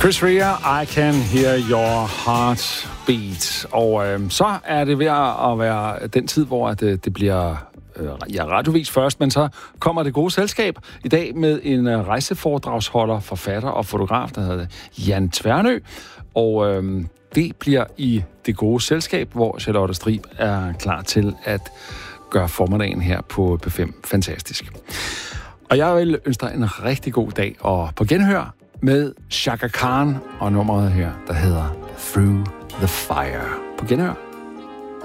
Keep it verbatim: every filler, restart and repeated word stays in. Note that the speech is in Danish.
Chris Rea, I Can Hear Your Heart Beat. Og øh, så er det ved at være den tid, hvor det, det bliver øh, ja, radiovis først, men så kommer det gode selskab i dag med en øh, rejseforedragsholder, forfatter og fotograf, der hedder Jan Tvernø. Og øh, det bliver i det gode selskab, hvor Charlotte Strib er klar til at gøre formiddagen her på P fem fantastisk. Og jeg vil ønske dig en rigtig god dag, og på genhør med Chaka Khan og nummeret her, der hedder Through the Fire. På genhør.